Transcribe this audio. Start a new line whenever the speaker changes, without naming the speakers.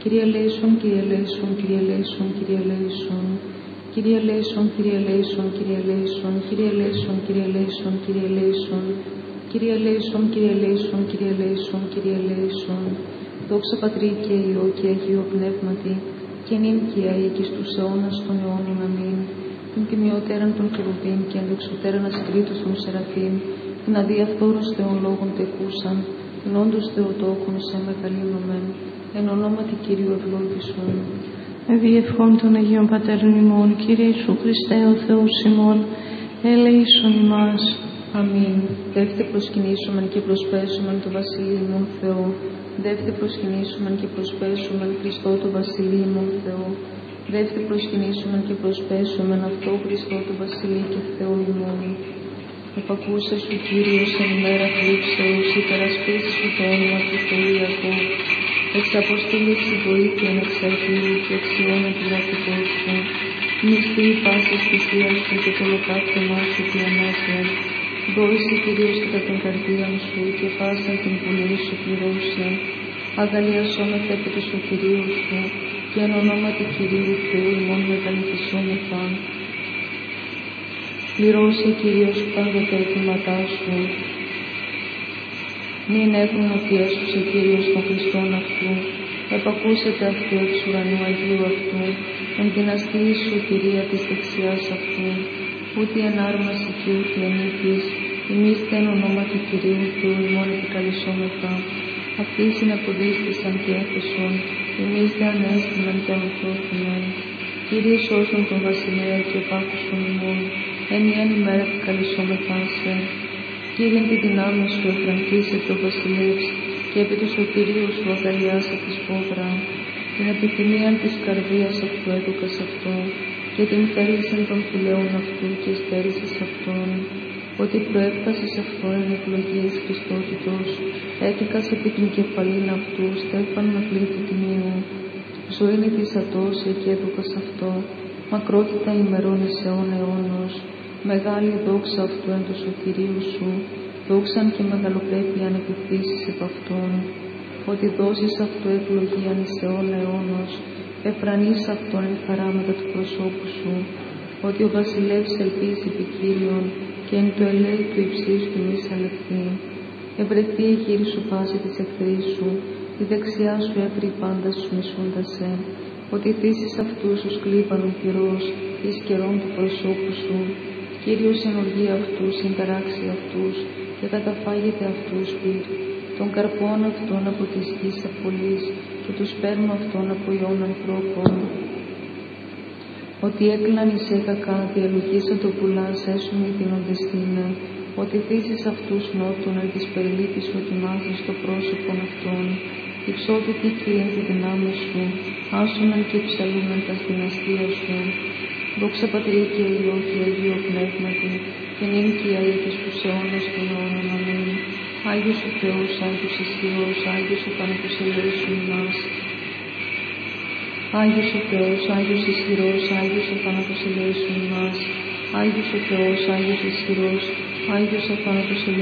Kyrie eleison, Kyrie eleison, Kyrie eleison, Kyrie eleison. Kyrie eleison, Kyrie eleison, Kyrie eleison, Kyrie eleison, Kyrie eleison, Kyrie eleison. Kyrie eleison, Kyrie eleison, Kyrie eleison, Kyrie eleison. Δόξα Πατρί και Υιό και Αγίο Πνεύματι, και νυν και αεί και στους αιώνας των αιώνων. Αμήν. Την τιμιωτέραν των Χερουβίμ και ενδοξωτέραν ασκρίτους των Σεραφείμ, την αδιαφθόρους Θεών λόγων τεκούσαν, την όντως Θεοτόκον σε μεγαλύνομεν, εν ονόματι Κυρίου ευλόγησον.
Ευη ευχών των Αγίων Πατέρων ημών, Κύριε Ιησού Χριστέ ο Θεός ημών, ελεήσον ημάς.
Αμήν. Δεύτε προσκυνήσομεν και προσπέσομεν το Βασιλείο ημών Θεό. Δεύτε προσκυνήσομεν και προσπέσομεν Χριστό το Βασιλείο ημών Θεό. Δεύτε προσκυνήσομεν και προσπέσομεν αυτό Χριστό το Βασιλείο και Θεό ημών. Επακούσα σου Κύριος εν ημέρα θλίψεως, υπερασπίσεις σου το όνομα του Θεού Ιακώβ. Εξαποστήλεις η βοήθεια εξ αρχείου και αξιώνε τη δραστικότητα σου. Μισθή πάσης θυσίας σου και το ολοκαύτωμά σου τη ανάγκη. Δώσε Κυρίως κατά την καρδία σου και πάσα την πουλή σου πληρώσε. Αγαλιασόμεθα επί του σωτηρίου σου και εν ονόματι Κυρίου Θεού ημών μεγαλυθισόμεθα. Πληρώσε Κυρίως πάντα τα αιτήματά σου. Μην έχουν οφία σου σε Κύριος των Χριστών αυτού. Επακούσετε αυτού εξ ουρανού Αγίου αυτού. Εν την αστή σου Κυρία της δεξιάς αυτού. Ούτε εν άρμαση και ούτε εν ύφης. Εμείς τε εν ονόματι Κυρίου Θεού ημών επικαλεσόμεθα. Αυτοί συναποδίστησαν και έφεσον. Εμείς δε ανέστημεν και ανορθώθημεν. Κύριε σώσον τον βασιλέα και επάκουσον ημών. Εν ημέρα επικαλεσόμεθά σε. Κύριε τη δυνάμει σου εφραγγίσε το βασιλεύς και επί του σωτηρίου σου αγαλιάσε τη σπόδρα. Την επιθυμία της καρδίας αυτού έδωκας αυτό και την θέλησαν των φιλέων αυτού και στέρισες αυτόν. Ότι προέφτασες αυτόν εν εκλογής Χριστότητος, έκηκας επί την κεφαλήν αυτού στέφαν με πλήθη τιμίου. Ζωήν της ατόσε και έδωκας αυτό, μακρότητα ημερών εις αιών αιώνος. Μεγάλη δόξα αυτού εν το σωτηρίου σου, δόξαν και μεγαλοπρέπεια αν επιθύσεις επ' αυτόν. Ότι δώσεις αυτό ευλογίαν εις αιών αιώνος, εφρανείς αυτόν εν χαρά μετά του προσώπου σου. Ότι ο βασιλεύς ελπίζει επί Κύριον και εν το ελέη του υψής του μη σαλευθεί. Ευρεθεί η γύρι σου πάση της εχθρής σου, τη δεξιά σου έβρι πάντα σου μισούντασε. Ότι θύσεις αυτούς ως κλίβανον πυρός, εις καιρόν του προσώπου σου. Κύριος ενεργεί αυτούς, συνταράξει αυτούς και καταφάγεται αυτούς πυρ. Των καρπών αυτών από της γης απολύς και τους παίρνουν αυτών από ιών ανθρώπων. Ότι έκλαν εις έκακα, διαλογίσαν το πουλάς, έσουν οι δίνοντες. Ότι θύσεις αυτούς νότων εν της περιλήπης σου ετοιμάζεις το πρόσωπον αυτών. Υψώθητη Κύριε τη δυνάμει σου, άσουναν και ψαλούμεν τα στην αστεία σου. Δόξα Πατρί και Υιό και Αγίο Πνεύματι, και νυν και αεί και στους αιώνας των αιώνων. Αμήν. Άγιος ο Θεός, Άγιος ισχυρός, Άγιος ο θάνατος ελέησον ημάς. Άγιος ο Θεός, Άγιος ισχυρός, Άγιος ο θάνατος ελέησον ημάς. Άγιος ο Θεός, Άγιος ισχυρός, Άγιος ο θάνατος ελέησον.